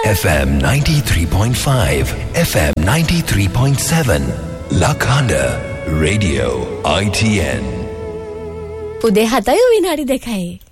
FM 93.5, FM 93.7, Lakanda Radio ITN. උදේ 7 විනාඩි 2යි.